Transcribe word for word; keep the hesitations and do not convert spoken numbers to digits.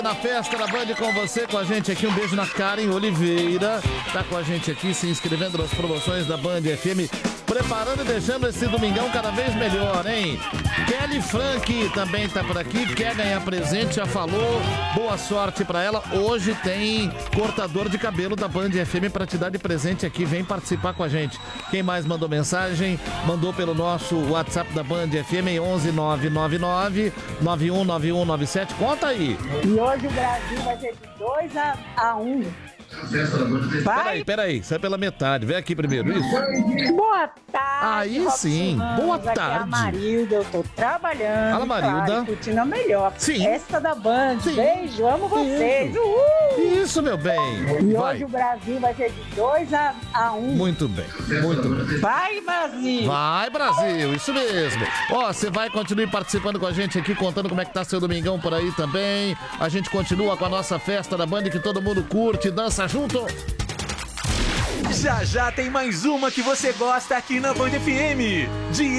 Na festa da Band com você, com a gente aqui, um beijo na Karen Oliveira, tá com a gente aqui, se inscrevendo nas promoções da Band F M, preparando e deixando esse domingão cada vez melhor, hein? Kelly Frank também tá por aqui, quer ganhar presente, já falou, boa sorte pra ela. Hoje tem cortador de cabelo da Band F M pra te dar de presente aqui, vem participar com a gente. Quem mais mandou mensagem? Mandou pelo nosso WhatsApp da Band F M, onze nove nove nove, nove um nove um nove sete, conta aí. E hoje o Brasil vai ser de dois a um. Peraí, peraí, sai pela metade, vem aqui primeiro, isso? Boa tarde. Aí Robson sim, Ramos. boa Aqui é a tarde. Marilda, eu tô trabalhando. Fala, Marilda. Claro, curtindo a melhor. Sim. Festa da Band. Sim. Beijo, amo vocês. Isso. Uhul. Isso, meu bem. E Vai. hoje o Brasil vai ser de dois a um. Muito bem, muito bem. Vai, Brasil. Vai, Brasil, isso mesmo. Ó, você vai continuar participando com a gente aqui, contando como é que tá seu domingão por aí também. A gente continua com a nossa festa da Band que todo mundo curte, dança junto. Já já tem mais uma que você gosta aqui na Band F M. De